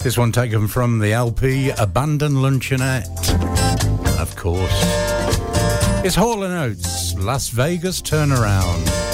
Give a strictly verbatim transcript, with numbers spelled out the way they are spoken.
This one taken from the L P Abandoned Luncheonette. And of course, it's Hall and Oates, Las Vegas Turnaround.